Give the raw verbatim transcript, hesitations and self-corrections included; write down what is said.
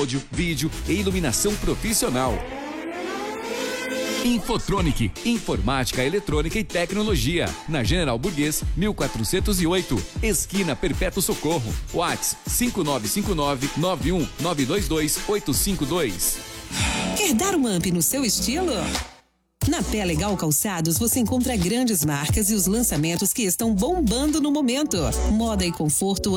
áudio, vídeo e iluminação profissional. Infotronic, informática, eletrônica e tecnologia. Na General Burguês, mil quatrocentos e oito, esquina Perpétuo Socorro. WhatsApp cinco nove cinco nove, nove um nove dois dois, oito cinco dois. Quer dar um up no seu estilo? Na Pé Legal Calçados você encontra grandes marcas e os lançamentos que estão bombando no momento. Moda e conforto